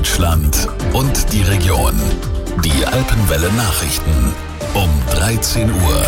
Deutschland und die Region. Die Alpenwelle Nachrichten um 13 Uhr.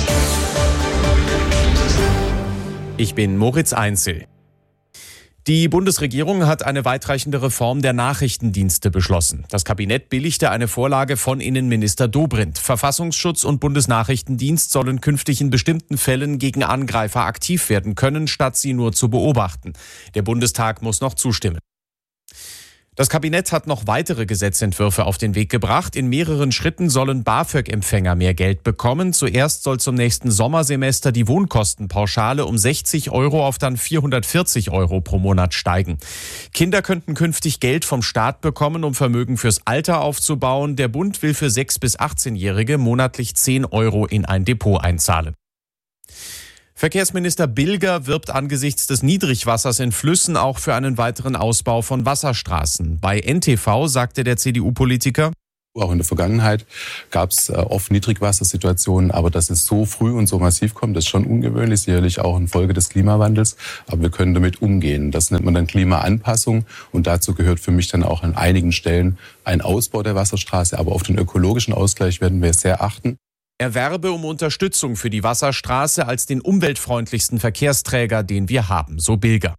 Ich bin Moritz Einzel. Die Bundesregierung hat eine weitreichende Reform der Nachrichtendienste beschlossen. Das Kabinett billigte eine Vorlage von Innenminister Dobrindt. Verfassungsschutz und Bundesnachrichtendienst sollen künftig in bestimmten Fällen gegen Angreifer aktiv werden können, statt sie nur zu beobachten. Der Bundestag muss noch zustimmen. Das Kabinett hat noch weitere Gesetzentwürfe auf den Weg gebracht. In mehreren Schritten sollen BAföG-Empfänger mehr Geld bekommen. Zuerst soll zum nächsten Sommersemester die Wohnkostenpauschale um 60 Euro auf dann 440 Euro pro Monat steigen. Kinder könnten künftig Geld vom Staat bekommen, um Vermögen fürs Alter aufzubauen. Der Bund will für 6- bis 18-Jährige monatlich 10 Euro in ein Depot einzahlen. Verkehrsminister Bilger wirbt angesichts des Niedrigwassers in Flüssen auch für einen weiteren Ausbau von Wasserstraßen. Bei NTV sagte der CDU-Politiker: Auch in der Vergangenheit gab es oft Niedrigwassersituationen, aber dass es so früh und so massiv kommt, ist schon ungewöhnlich, sicherlich auch eine Folge des Klimawandels. Aber wir können damit umgehen. Das nennt man dann Klimaanpassung und dazu gehört für mich dann auch an einigen Stellen ein Ausbau der Wasserstraße. Aber auf den ökologischen Ausgleich werden wir sehr achten. Er werbe um Unterstützung für die Wasserstraße als den umweltfreundlichsten Verkehrsträger, den wir haben, so Bilger.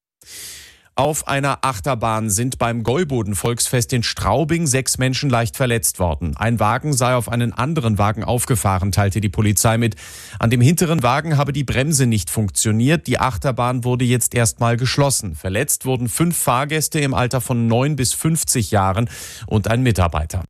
Auf einer Achterbahn sind beim Gäuboden-Volksfest in Straubing 6 Menschen leicht verletzt worden. Ein Wagen sei auf einen anderen Wagen aufgefahren, teilte die Polizei mit. An dem hinteren Wagen habe die Bremse nicht funktioniert. Die Achterbahn wurde jetzt erstmal geschlossen. Verletzt wurden 5 Fahrgäste im Alter von 9 bis 50 Jahren und ein Mitarbeiter.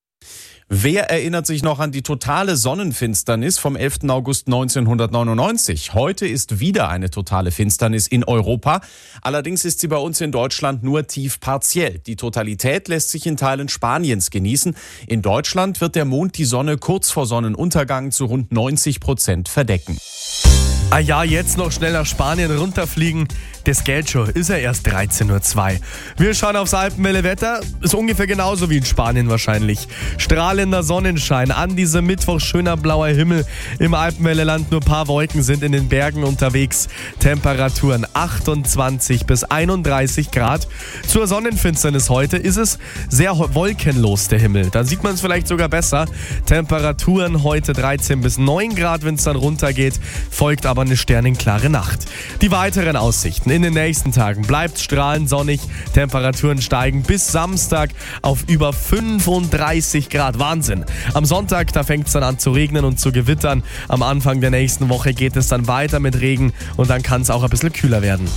Wer erinnert sich noch an die totale Sonnenfinsternis vom 11. August 1999? Heute ist wieder eine totale Finsternis in Europa. Allerdings ist sie bei uns in Deutschland nur tief partiell. Die Totalität lässt sich in Teilen Spaniens genießen. In Deutschland wird der Mond die Sonne kurz vor Sonnenuntergang zu rund 90% verdecken. Ah ja, jetzt noch schnell nach Spanien runterfliegen. Das geht schon, ist ja erst 13.02 Uhr. Wir schauen aufs Alpenwelle-Wetter. Ist ungefähr genauso wie in Spanien wahrscheinlich. Strahlender Sonnenschein an diesem Mittwoch, schöner blauer Himmel. Im Alpenwelle-Land nur ein paar Wolken sind in den Bergen unterwegs. Temperaturen 28 bis 31 Grad. Zur Sonnenfinsternis heute ist es sehr wolkenlos, der Himmel. Da sieht man es vielleicht sogar besser. Temperaturen heute 13 bis 9 Grad, wenn es dann runtergeht. Folgt aber eine sternenklare Nacht. Die weiteren Aussichten: In den nächsten Tagen bleibt strahlend sonnig, Temperaturen steigen bis Samstag auf über 35 Grad. Wahnsinn. Am Sonntag, da fängt es dann an zu regnen und zu gewittern. Am Anfang der nächsten Woche geht es dann weiter mit Regen und dann kann es auch ein bisschen kühler werden.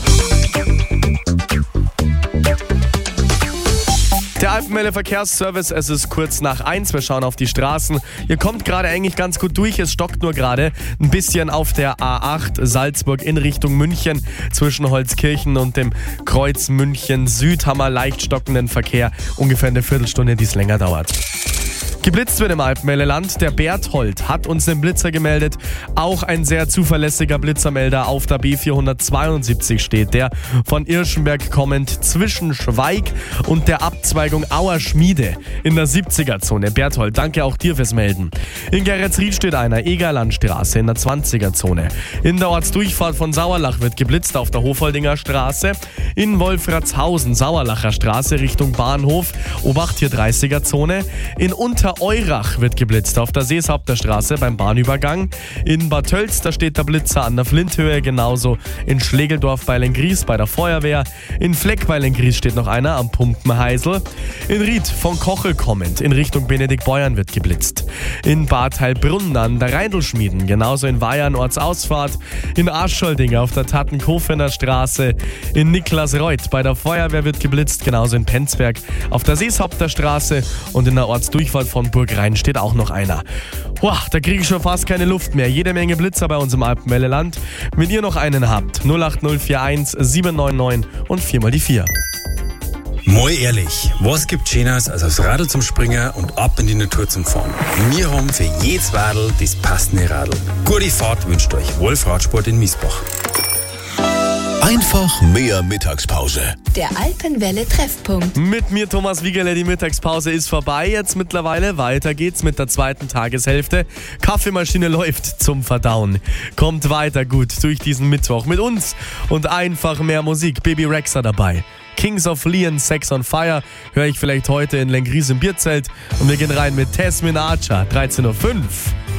Der Alpenwelle Verkehrsservice, es ist kurz nach 1, wir schauen auf die Straßen. Ihr kommt gerade eigentlich ganz gut durch, es stockt nur gerade ein bisschen auf der A8 Salzburg in Richtung München. Zwischen Holzkirchen und dem Kreuz München Süd haben wir leicht stockenden Verkehr, ungefähr eine Viertelstunde, die es länger dauert. Geblitzt wird im Alpenwelle-Land. Der Berthold hat uns den Blitzer gemeldet. Auch ein sehr zuverlässiger Blitzermelder auf der B472 steht. Der von Irschenberg kommend zwischen Schweig und der Abzweigung Auer Schmiede in der 70er-Zone. Berthold, danke auch dir fürs Melden. In Geretsried steht einer, Egerlandstraße in der 20er-Zone. In der Ortsdurchfahrt von Sauerlach wird geblitzt auf der Hofholdinger Straße. In Wolfratshausen, Sauerlacher Straße Richtung Bahnhof. Obacht hier 30er-Zone. In Untereurach wird geblitzt auf der Seeshaupter Straße beim Bahnübergang. In Bad Tölz, da steht der Blitzer an der Flinthöhe, genauso in Schlegeldorf bei Lengries bei der Feuerwehr. In Fleck bei Lengries steht noch einer am Pumpenheisel. In Ried von Kochel kommend in Richtung Benediktbeuern wird geblitzt. In Bad Heilbrunn an der Reindelschmieden, genauso in Weyern Ortsausfahrt. In Ascholdding auf der Tattenkofener Straße. In Niklasreuth bei der Feuerwehr wird geblitzt, genauso in Penzberg auf der Seeshaupter Straße und in der Ortsdurchfahrt von Burgrhein steht auch noch einer. Boah, da kriege ich schon fast keine Luft mehr. Jede Menge Blitzer bei uns im Alpenwelle-Land. Wenn ihr noch einen habt, 08041 799 und 4 mal die 4. Mal ehrlich, was gibt Schöneres als aufs Radl zum Springen und ab in die Natur zum Fahren? Wir haben für jedes Radl das passende Radl. Gute Fahrt wünscht euch Wolf Radsport in Miesbach. Einfach mehr Mittagspause. Der Alpenwelle-Treffpunkt. Mit mir Thomas Wiegerle, die Mittagspause ist vorbei jetzt mittlerweile. Weiter geht's mit der zweiten Tageshälfte. Kaffeemaschine läuft zum Verdauen. Kommt weiter gut durch diesen Mittwoch mit uns und einfach mehr Musik. Baby Rexha dabei. Kings of Leon, Sex on Fire höre ich vielleicht heute in Lenggries im Bierzelt. Und wir gehen rein mit Tasmin Archer, 13.05 Uhr.